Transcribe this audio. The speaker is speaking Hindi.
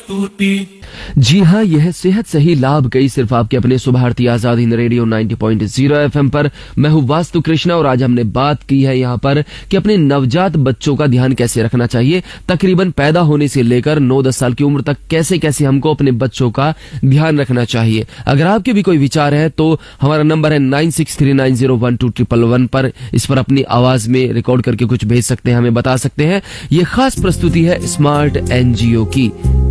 जी हाँ, यह सेहत सही लाभ कई सिर्फ आपके अपने सुभारती आजाद हिंद रेडियो 90.0 एफएम पर। मैं हूँ वास्तु कृष्णा और आज हमने बात की है यहाँ पर कि अपने नवजात बच्चों का ध्यान कैसे रखना चाहिए। तकरीबन पैदा होने से लेकर 9-10 साल की उम्र तक कैसे कैसे हमको अपने बच्चों का ध्यान रखना चाहिए। अगर आपके भी कोई विचार है तो हमारा नंबर है 9639012111 पर। इस पर अपनी आवाज में रिकॉर्ड करके कुछ भेज सकते हैं, हमें बता सकते हैं। ये खास प्रस्तुति है स्मार्ट एनजीओ की।